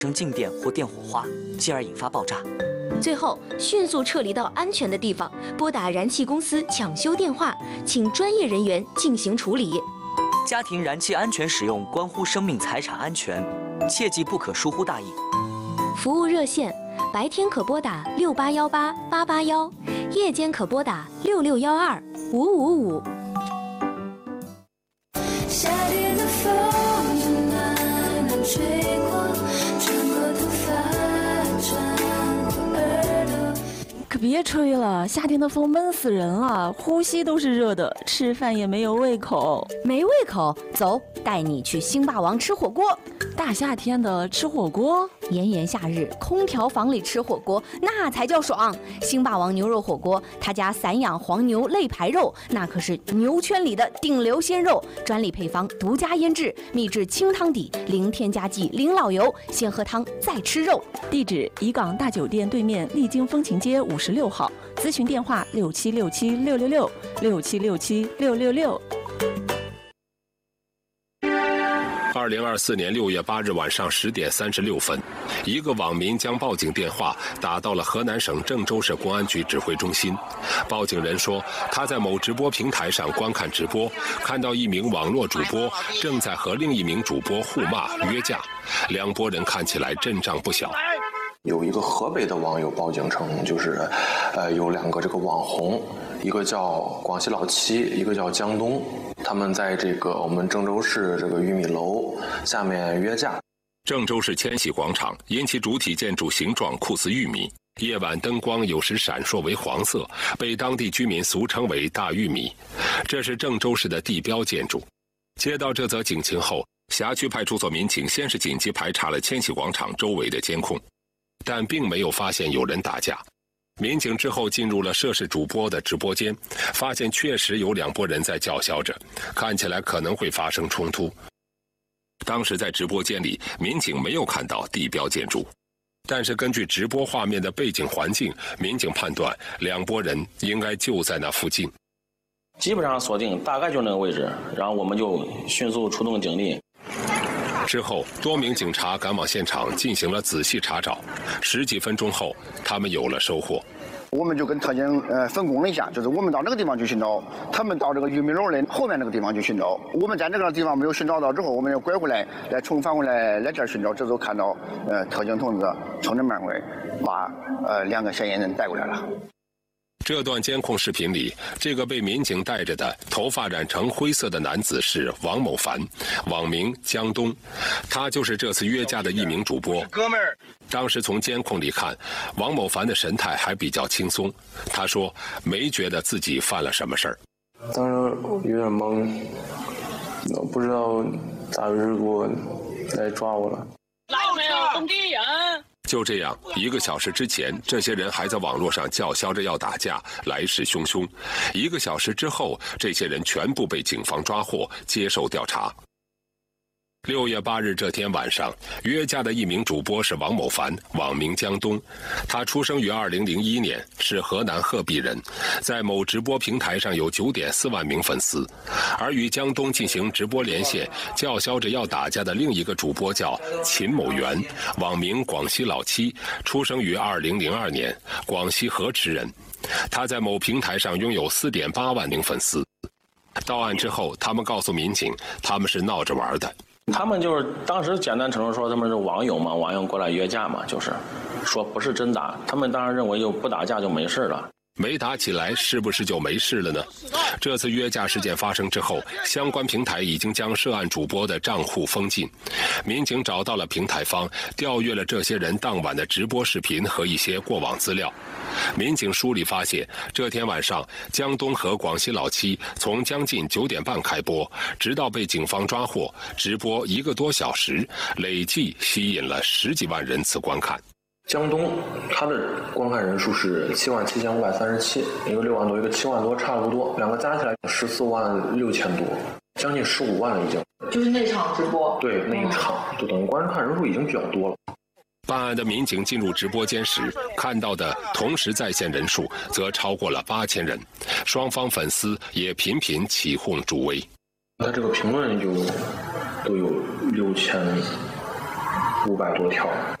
生静电或电火花，继而引发爆炸。 最后，迅速撤离到安全的地方，拨打燃气公司抢修电话，请专业人员进行处理。 家庭燃气安全使用关乎生命财产安全，切记不可疏忽大意。 服务热线：白天可拨打68188881，夜间可拨打66125555。 夏天的风正慢慢吹过，穿过头发，穿过耳朵。 可别吹了，夏天的风闷死人了，呼吸都是热的，吃饭也没有胃口。 没胃口，走，带你去星霸王吃火锅。 大夏天的吃火锅， 炎炎夏日，空调房里吃火锅那才叫爽。星霸王牛肉火锅，他家散养黄牛肋排肉，那可是牛圈里的顶流鲜肉，专利配方，独家腌制，秘制清汤底，零添加剂，零老油，先喝汤再吃肉。 地址：怡港大酒店对面丽晶风情街56号，咨询电话6767666667676666。 2024年6月8日晚上10点36分，一个网民将报警电话打到了河南省郑州市公安局指挥中心。报警人说，他在某直播平台上观看直播，看到一名网络主播正在和另一名主播互骂约架，两拨人看起来阵仗不小。 有一个河北的网友报警称，就是有两个这个网红，一个叫广西老七，一个叫江东，他们在这个我们郑州市这个玉米楼下面约架。 郑州市千禧广场因其主体建筑形状酷似玉米，夜晚灯光有时闪烁为黄色，被当地居民俗称为大玉米。这是郑州市的地标建筑。接到这则警情后，辖区派出所民警先是紧急排查了千禧广场周围的监控，但并没有发现有人打架。民警之后进入了涉事主播的直播间，发现确实有两拨人在叫嚣着，看起来可能会发生冲突。当时在直播间里，民警没有看到地标建筑，但是根据直播画面的背景环境，民警判断两拨人应该就在那附近。 基本上锁定大概就那个位置，然后我们就迅速出动警力。 之后，多名警察赶往现场进行了仔细查找。10几分钟后，他们有了收获。 我们就跟特警分工了一下，就是我们到那个地方去寻找，他们到这个玉米楼的后面那个地方去寻找。我们在那个地方没有寻找到之后，我们要拐回来，重返回来这儿寻找。这时候看到特警同志冲着慢快把两个嫌疑人带过来了。 这段监控视频里，这个被民警带着的头发染成灰色的男子是王某凡，网名江东，他就是这次约架的一名主播。 哥们儿， 当时从监控里看，王某凡的神态还比较轻松，他说没觉得自己犯了什么事儿。 当时有点懵，不知道咋回事给我来抓我了。 来没有动地人？ 就这样，1个小时之前，这些人还在网络上叫嚣着要打架，来势汹汹。1个小时之后，这些人全部被警方抓获，接受调查。6月8日这天晚上，约架的一名主播是王某凡，网名江东。他出生于2001年，是河南鹤壁人，在某直播平台上有9.4万名粉丝。而与江东进行直播连线，叫嚣着要打架的另一个主播叫秦某元，网名广西老七，出生于2002年，广西河池人。他在某平台上拥有4.8万名粉丝。到案之后，他们告诉民警，他们是闹着玩的。 他们就是当时简单承认说他们是网友嘛，网友过来约架嘛，就是说不是真打。他们当然认为就不打架就没事了。 没打起来是不是就没事了呢？这次约架事件发生之后，相关平台已经将涉案主播的账户封禁。民警找到了平台方，调阅了这些人当晚的直播视频和一些过往资料。民警梳理发现，这天晚上江东和广西老七从将近9点半开播，直到被警方抓获，直播1个多小时，累计吸引了10几万人次观看。 江东他的观看人数是77537，一个6万多，一个7万多，差不多，两个加起来14万6千多，将近15万了已经。 就是那场直播。 对，那一场就等于观看人数已经比较多了。 办案的民警进入直播间时，看到的同时在线人数则超过了8000人，双方粉丝也频频起哄助威。 他这个评论就都有6000 500多条。